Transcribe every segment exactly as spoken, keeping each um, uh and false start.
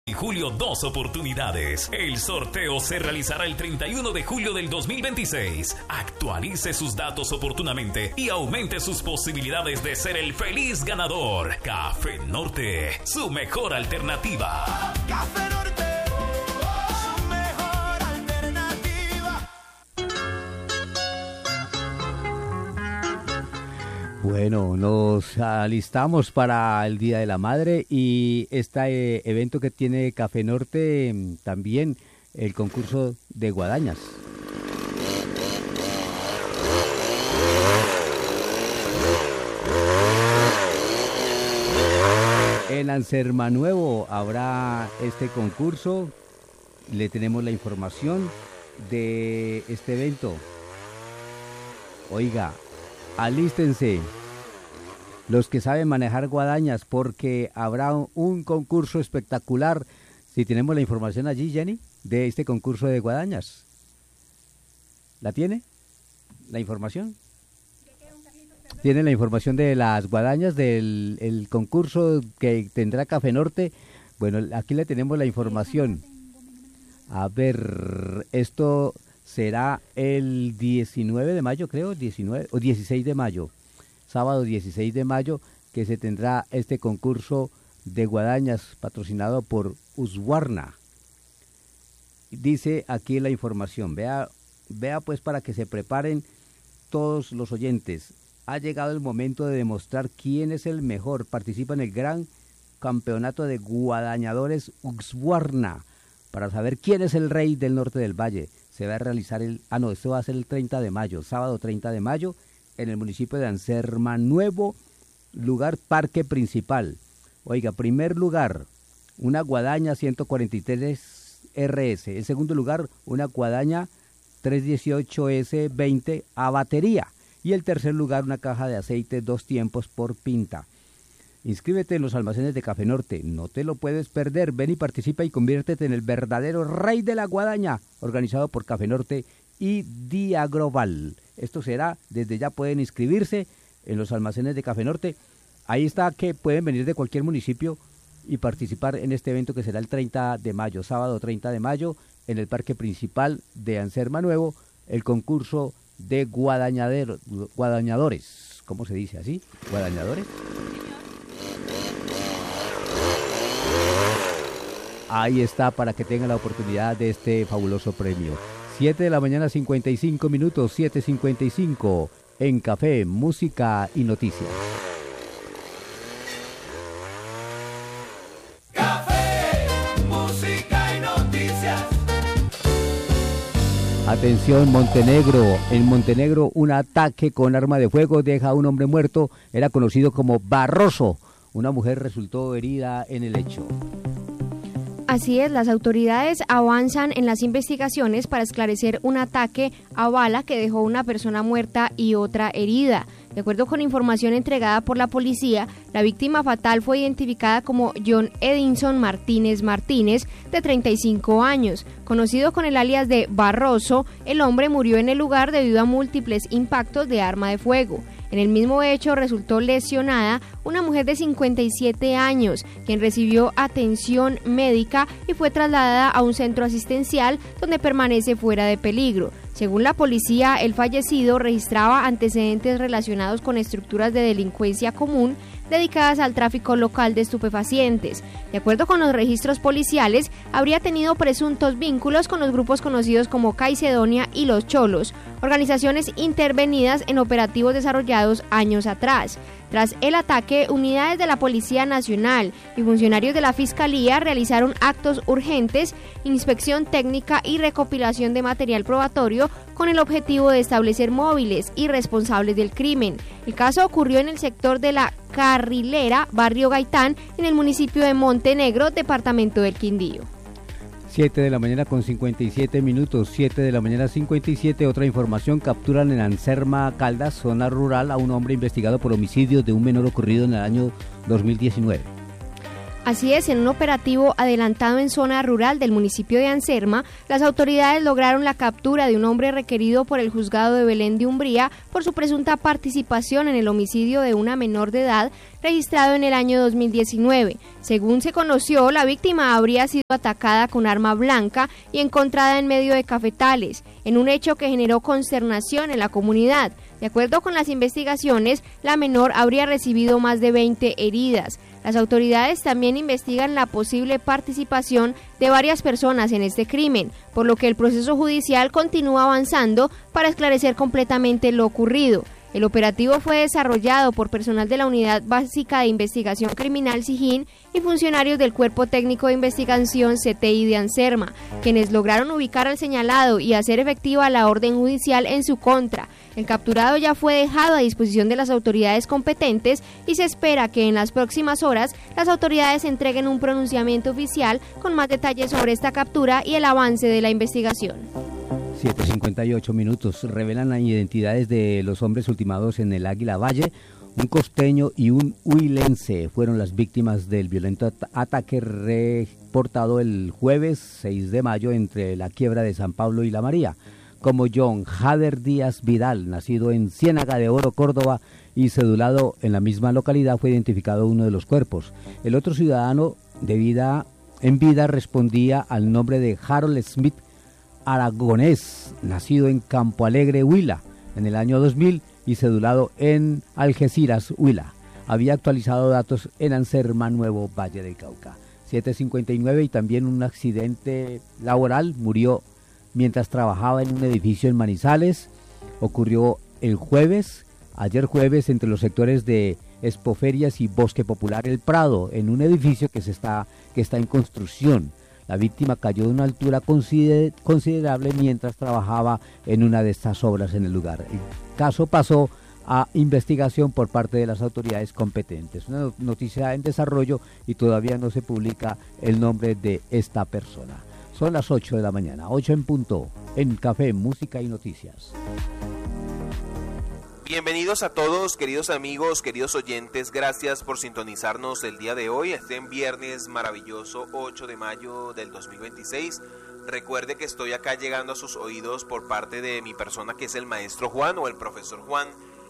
Y julio, dos oportunidades. El sorteo se realizará el treinta y uno de julio del dos mil veintiséis. Actualice sus datos oportunamente y aumente sus posibilidades de ser el feliz ganador. Café Norte, su mejor alternativa. Café Norte, su mejor alternativa. Bueno, nos alistamos para el Día de la Madre y este eh, evento que tiene Café Norte, también el concurso de guadañas. En Ansermanuevo habrá este concurso, le tenemos la información de este evento. Oiga, alístense los que saben manejar guadañas porque habrá un concurso espectacular. Si tenemos la información allí, Jenny, de este concurso de guadañas. ¿La tiene? ¿La información? ¿Tiene la información de las guadañas del el concurso que tendrá Café Norte? Bueno, aquí le tenemos la información. A ver, esto será el diecinueve de mayo, creo, diecinueve o dieciséis de mayo, sábado dieciséis de mayo, que se tendrá este concurso de guadañas patrocinado por Husqvarna. Dice aquí la información, vea, vea pues para que se preparen todos los oyentes. Ha llegado el momento de demostrar quién es el mejor. Participa en el gran campeonato de guadañadores Husqvarna para saber quién es el rey del norte del valle. Se va a realizar el, ah no, esto va a ser el treinta de mayo, sábado treinta de mayo, en el municipio de Ansermanuevo, lugar Parque Principal. Oiga, primer lugar, una guadaña ciento cuarenta y tres R S. El segundo lugar, una guadaña trescientos dieciocho S veinte a batería. Y el tercer lugar, una caja de aceite dos tiempos por pinta. Inscríbete en los almacenes de Café Norte, no te lo puedes perder. Ven y participa y conviértete en el verdadero rey de la guadaña, organizado por Café Norte y Diagroval. Esto será, desde ya pueden inscribirse en los almacenes de Café Norte. Ahí está que pueden venir de cualquier municipio y participar en este evento que será el treinta de mayo, sábado treinta de mayo, en el Parque Principal de Ansermanuevo, el concurso de guadañadero, guadañadores. ¿Cómo se dice así? ¿Guadañadores? Ahí está para que tengan la oportunidad de este fabuloso premio. siete de la mañana, cincuenta y cinco minutos, siete cincuenta y cinco, en Café, Música y Noticias. Café, música y noticias. Atención, Montenegro. En Montenegro, un ataque con arma de fuego deja a un hombre muerto. Era conocido como Barroso. Una mujer resultó herida en el hecho. Así es, las autoridades avanzan en las investigaciones para esclarecer un ataque a bala que dejó una persona muerta y otra herida. De acuerdo con información entregada por la policía, la víctima fatal fue identificada como John Edinson Martínez Martínez, de treinta y cinco años. Conocido con el alias de Barroso, el hombre murió en el lugar debido a múltiples impactos de arma de fuego. En el mismo hecho resultó lesionada una mujer de cincuenta y siete años, quien recibió atención médica y fue trasladada a un centro asistencial donde permanece fuera de peligro. Según la policía, el fallecido registraba antecedentes relacionados con estructuras de delincuencia común dedicadas al tráfico local de estupefacientes. De acuerdo con los registros policiales, habría tenido presuntos vínculos con los grupos conocidos como Caicedonia y Los Cholos, organizaciones intervenidas en operativos desarrollados años atrás. Tras el ataque, unidades de la Policía Nacional y funcionarios de la Fiscalía realizaron actos urgentes, inspección técnica y recopilación de material probatorio con el objetivo de establecer móviles y responsables del crimen. El caso ocurrió en el sector de la Carrilera, barrio Gaitán, en el municipio de Montenegro, departamento del Quindío. siete de la mañana con cincuenta y siete minutos, siete de la mañana cincuenta y siete, otra información, capturan en Anserma Caldas, zona rural, a un hombre investigado por homicidio de un menor ocurrido en el año dos mil diecinueve. Así es, en un operativo adelantado en zona rural del municipio de Anserma, las autoridades lograron la captura de un hombre requerido por el juzgado de Belén de Umbría por su presunta participación en el homicidio de una menor de edad registrado en el año dos mil diecinueve. Según se conoció, la víctima habría sido atacada con arma blanca y encontrada en medio de cafetales, en un hecho que generó consternación en la comunidad. De acuerdo con las investigaciones, la menor habría recibido más de veinte heridas. Las autoridades también investigan la posible participación de varias personas en este crimen, por lo que el proceso judicial continúa avanzando para esclarecer completamente lo ocurrido. El operativo fue desarrollado por personal de la Unidad Básica de Investigación Criminal SIJIN y funcionarios del Cuerpo Técnico de Investigación C T I de Anserma, quienes lograron ubicar al señalado y hacer efectiva la orden judicial en su contra. El capturado ya fue dejado a disposición de las autoridades competentes y se espera que en las próximas horas las autoridades entreguen un pronunciamiento oficial con más detalles sobre esta captura y el avance de la investigación. siete cincuenta y ocho minutos. Revelan las identidades de los hombres ultimados en el Águila Valle. Un costeño y un huilense fueron las víctimas del violento at- ataque reportado el jueves seis de mayo entre la quiebra de San Pablo y La María. Como John Jader Díaz Vidal, nacido en Ciénaga de Oro, Córdoba, y cedulado en la misma localidad, fue identificado uno de los cuerpos. El otro ciudadano de vida en vida respondía al nombre de Harold Smith Aragonés, nacido en Campo Alegre, Huila, en el año dos mil y cedulado en Algeciras, Huila. Había actualizado datos en Anserma, Nuevo Valle del Cauca. siete cincuenta y nueve y también un accidente laboral, murió mientras trabajaba en un edificio en Manizales. Ocurrió el jueves, ayer jueves, entre los sectores de Expoferias y Bosque Popular El Prado, en un edificio que, se está, que está en construcción. La víctima cayó de una altura consider- considerable mientras trabajaba en una de estas obras en el lugar. El caso pasó a investigación por parte de las autoridades competentes. Una noticia en desarrollo y todavía no se publica el nombre de esta persona. Son las ocho de la mañana, ocho en punto, en Café, Música y Noticias. Bienvenidos a todos, queridos amigos, queridos oyentes, gracias por sintonizarnos el día de hoy, este viernes maravilloso ocho de mayo del dos mil veintiséis. Recuerde que estoy acá llegando a sus oídos por parte de mi persona, que es el maestro Juan o el profesor Juan.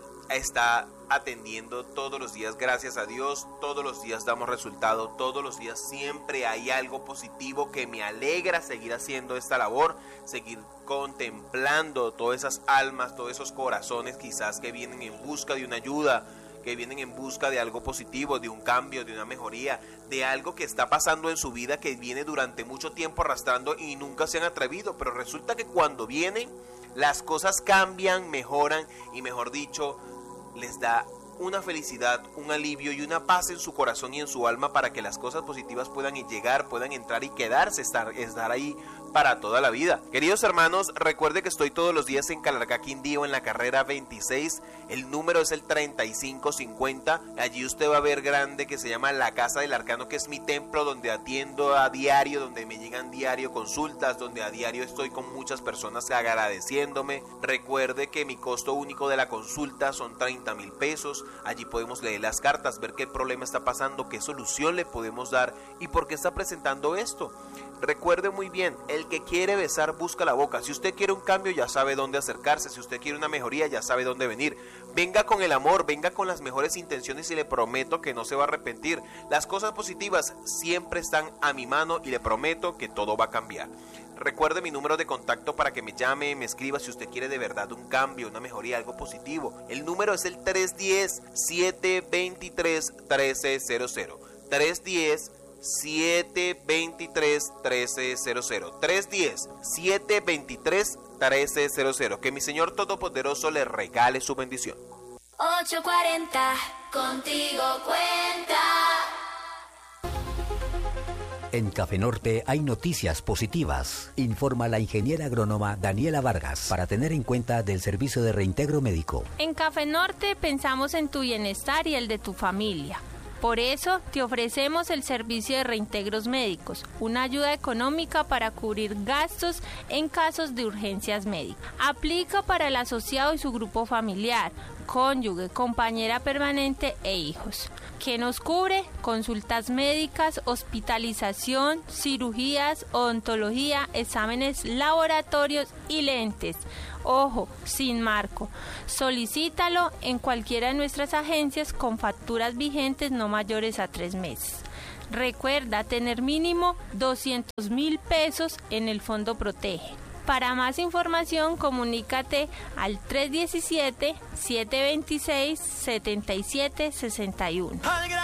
Está atendiendo todos los días, gracias a Dios, todos los días damos resultado, todos los días siempre hay algo positivo que me alegra seguir haciendo esta labor, seguir contemplando todas esas almas, todos esos corazones quizás que vienen en busca de una ayuda, que vienen en busca de algo positivo, de un cambio, de una mejoría, de algo que está pasando en su vida que viene durante mucho tiempo arrastrando y nunca se han atrevido, pero resulta que cuando vienen las cosas cambian, mejoran y mejor dicho, les da una felicidad, un alivio y una paz en su corazón y en su alma para que las cosas positivas puedan llegar, puedan entrar y quedarse, estar, estar ahí para toda la vida. Queridos hermanos, recuerde que estoy todos los días en Calarcá, Quindío, en la carrera veintiséis, el número es el treinta y cinco cincuenta, allí usted va a ver grande que se llama La Casa del Arcano, que es mi templo donde atiendo a diario, donde me llegan diario consultas, donde a diario estoy con muchas personas agradeciéndome. Recuerde que mi costo único de la consulta son treinta mil pesos, allí podemos leer las cartas, ver qué problema está pasando, qué solución le podemos dar y por qué está presentando esto. Recuerde muy bien, el que quiere besar busca la boca. Si usted quiere un cambio ya sabe dónde acercarse, si usted quiere una mejoría ya sabe dónde venir. Venga con el amor, venga con las mejores intenciones y le prometo que no se va a arrepentir. Las cosas positivas siempre están a mi mano y le prometo que todo va a cambiar. Recuerde mi número de contacto para que me llame, me escriba si usted quiere de verdad un cambio, una mejoría, algo positivo. El número es el tres uno cero, siete dos tres, uno tres cero cero. tres uno cero, siete dos tres, uno tres cero cero. tres uno cero, siete dos tres, uno tres cero cero. Que mi Señor Todopoderoso le regale su bendición. ocho cuarenta, contigo cuenta. En Café Norte hay noticias positivas, informa la ingeniera agrónoma Daniela Vargas, para tener en cuenta del servicio de reintegro médico. En Café Norte pensamos en tu bienestar y el de tu familia. Por eso te ofrecemos el servicio de reintegros médicos, una ayuda económica para cubrir gastos en casos de urgencias médicas. Aplica para el asociado y su grupo familiar. cónyuge, compañera permanente e hijos. ¿Qué nos cubre? Consultas médicas, hospitalización, cirugías, odontología, exámenes laboratorios y lentes. Ojo, sin marco. Solicítalo en cualquiera de nuestras agencias con facturas vigentes no mayores a tres meses. Recuerda tener mínimo doscientos mil pesos en el Fondo Protege. Para más información, comunícate al tres uno siete, siete dos seis, siete siete seis uno.